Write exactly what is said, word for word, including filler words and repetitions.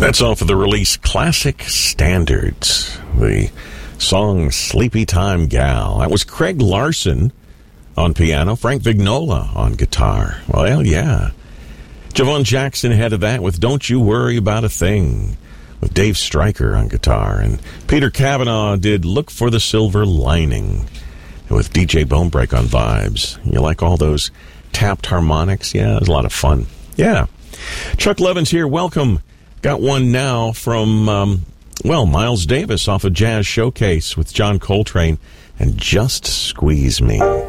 That's off of the release Classic Standards, the song Sleepy Time Gal. That was Craig Larson on piano, Frank Vignola on guitar. Well, yeah. Javon Jackson ahead of that with Don't You Worry About a Thing, with Dave Stryker on guitar. And Peter Cavanaugh did Look for the Silver Lining with D J Bonebreak on vibes. You like all those tapped harmonics? Yeah, it was a lot of fun. Yeah. Chuck Levins here. Welcome. Got one now from, um, well, Miles Davis off of Jazz Showcase with John Coltrane and Just Squeeze Me.